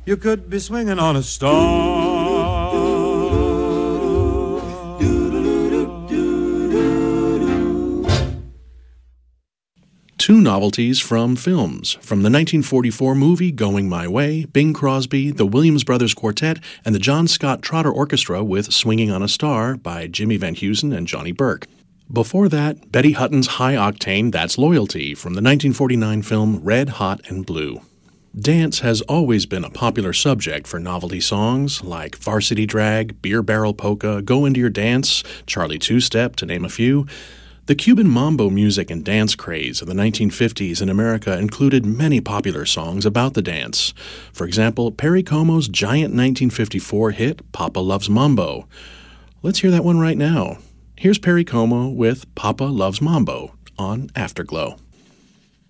You could be swinging on a star. Two novelties from films. From the 1944 movie Going My Way, Bing Crosby, the Williams Brothers Quartet, and the John Scott Trotter Orchestra with Swinging on a Star by Jimmy Van Heusen and Johnny Burke. Before that, Betty Hutton's high-octane That's Loyalty from the 1949 film Red, Hot, and Blue. Dance has always been a popular subject for novelty songs like Varsity Drag, Beer Barrel Polka, Go Into Your Dance, Charlie Two-Step, to name a few. The Cuban mambo music and dance craze of the 1950s in America included many popular songs about the dance. For example, Perry Como's giant 1954 hit, Papa Loves Mambo. Let's hear that one right now. Here's Perry Como with Papa Loves Mambo on Afterglow.